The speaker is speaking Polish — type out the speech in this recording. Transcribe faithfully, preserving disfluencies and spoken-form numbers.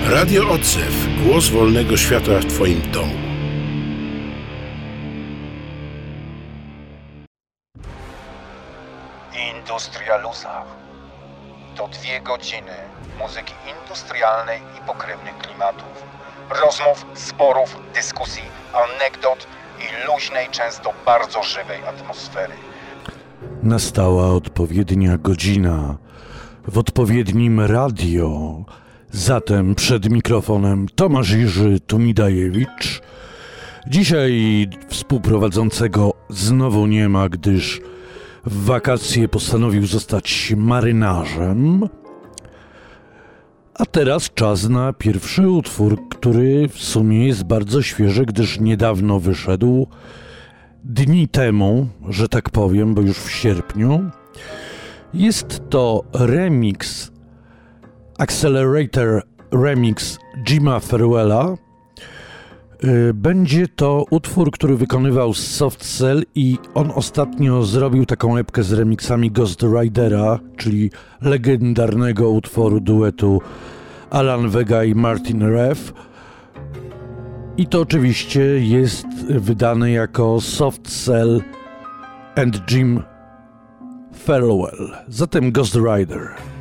Radio Odzew. Głos wolnego świata w Twoim domu. Industrialusa. To dwie godziny muzyki industrialnej i pokrewnych klimatów. Rozmów, sporów, dyskusji, anegdot i luźnej, często bardzo żywej atmosfery. Nastała odpowiednia godzina w odpowiednim radio. Zatem przed mikrofonem Tomasz Jerzy Tumidajewicz. Dzisiaj współprowadzącego znowu nie ma, gdyż w wakacje postanowił zostać marynarzem. A teraz czas na pierwszy utwór, który w sumie jest bardzo świeży, gdyż niedawno wyszedł, dni temu, że tak powiem, bo już w sierpniu. Jest to remix, Accelerator Remix Jima Farewella. Będzie to utwór, który wykonywał Soft Cell i on ostatnio zrobił taką epkę z remixami Ghost Ridera, czyli legendarnego utworu duetu Alan Vega i Martin Rev. I to oczywiście jest wydane jako Soft Cell and Jim Farewell. Zatem Ghost Rider.